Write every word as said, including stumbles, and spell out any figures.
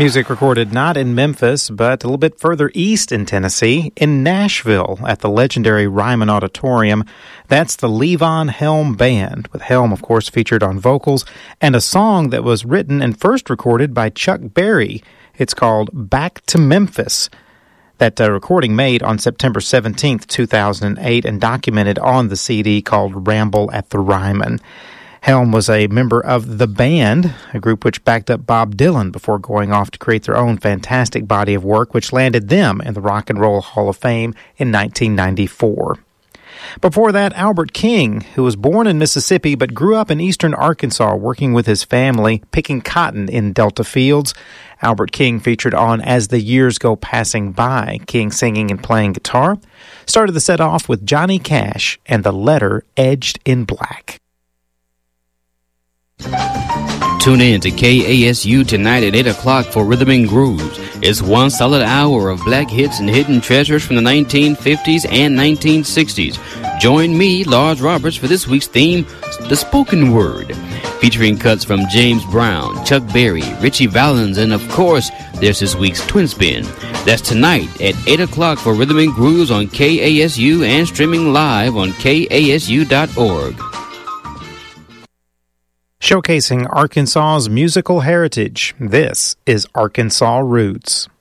Music recorded not in Memphis, but a little bit further east in Tennessee, in Nashville at the legendary Ryman Auditorium. That's the Levon Helm Band, with Helm, of course, featured on vocals, and a song that was written and first recorded by Chuck Berry. It's called Back to Memphis. That uh, recording made on September seventeenth, two thousand eight, and documented on the C D called Ramble at the Ryman. Helm was a member of The Band, a group which backed up Bob Dylan before going off to create their own fantastic body of work, which landed them in the Rock and Roll Hall of Fame in nineteen ninety-four. Before that, Albert King, who was born in Mississippi but grew up in eastern Arkansas working with his family, picking cotton in Delta fields. Albert King featured on As the Years Go Passing By, King singing and playing guitar. Started the set off with Johnny Cash and The Letter Edged in Black. Tune in to K A S U tonight at eight o'clock for Rhythm and Grooves. It's one solid hour of black hits and hidden treasures from the nineteen fifties and nineteen sixties. Join me, Lars Roberts, for this week's theme, The Spoken Word, featuring cuts from James Brown, Chuck Berry, Ritchie Valens, and of course, there's this week's Twin Spin. That's tonight at eight o'clock for Rhythm and Grooves on K A S U and streaming live on K A S U dot org. Showcasing Arkansas's musical heritage, this is Arkansas Roots.